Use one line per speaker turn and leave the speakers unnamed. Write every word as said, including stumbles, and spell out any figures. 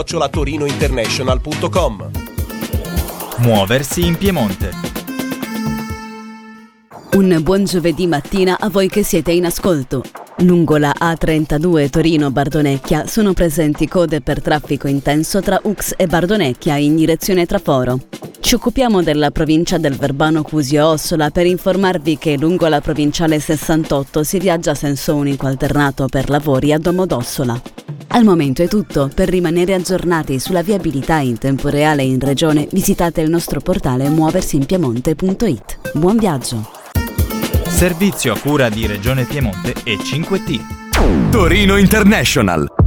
chiocciola torinointernational punto com.
Muoversi in Piemonte.
Un buon giovedì mattina a voi che siete in ascolto. Lungo la A trentadue Torino-Bardonecchia sono presenti code per traffico intenso tra Ux e Bardonecchia in direzione Traforo. Ci occupiamo della provincia del Verbano-Cusio-Ossola per informarvi che lungo la provinciale sessantotto si viaggia a senso unico alternato per lavori a Domodossola. Al momento è tutto. Per rimanere aggiornati sulla viabilità in tempo reale in regione, visitate il nostro portale muoversinpiemonte punto it. Buon viaggio!
Servizio a cura di Regione Piemonte e cinque T.
Torino International.